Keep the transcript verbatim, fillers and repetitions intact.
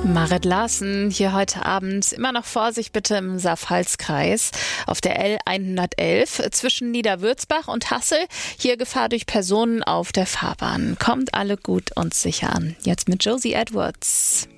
Marit Larsen hier heute Abend. Immer noch Vorsicht bitte im Saar-Pfalz-Kreis auf der L hundertelf zwischen Niederwürzbach und Hassel. Hier Gefahr durch Personen auf der Fahrbahn. Kommt alle gut und sicher an. Jetzt mit Josie Edwards.